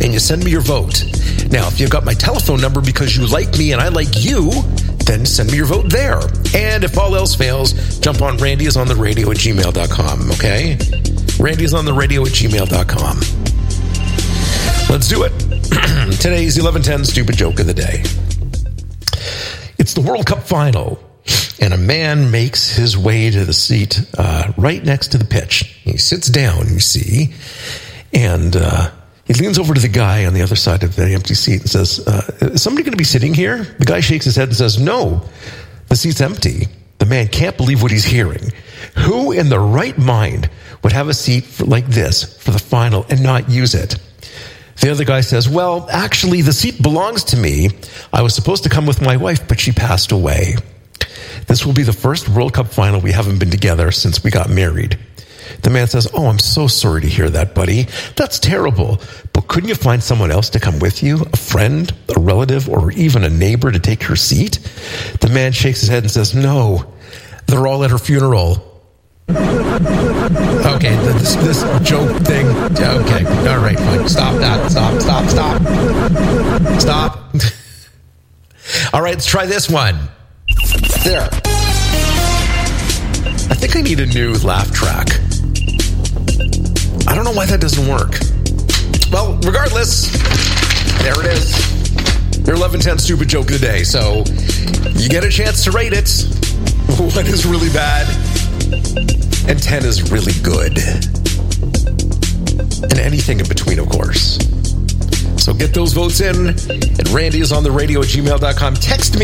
and you send me your vote. Now, if you've got my telephone number because you like me and I like you, then send me your vote there. And if all else fails, jump on randyisontheradio@gmail.com, okay? randyisontheradio@gmail.com. Let's do it. Today's 11:10 stupid joke of the day. It's the World Cup final, and a man makes his way to the seat right next to the pitch. He sits down, you see, and he leans over to the guy on the other side of the empty seat and says, is somebody going to be sitting here? The guy shakes his head and says, no, the seat's empty. The man can't believe what he's hearing. Who in their right mind would have a seat like this for the final and not use it? The other guy says, well, actually, the seat belongs to me. I was supposed to come with my wife, but she passed away. This will be the first World Cup final we haven't been together since we got married. The man says, oh, I'm so sorry to hear that, buddy. That's terrible. But couldn't you find someone else to come with you? A friend, a relative, or even a neighbor to take her seat? The man shakes his head and says, no, they're all at her funeral. Okay, this joke thing. Okay, all right, fine. Stop that. Stop. All right, let's try this one. There. I think I need a new laugh track. I don't know why that doesn't work. Well, regardless, there it is. Your 11:10 stupid joke of the day. So you get a chance to rate it. 1 is really bad, and 10 is really good. And anything in between, of course. So get those votes in at randyisontheradio@gmail.com. Text me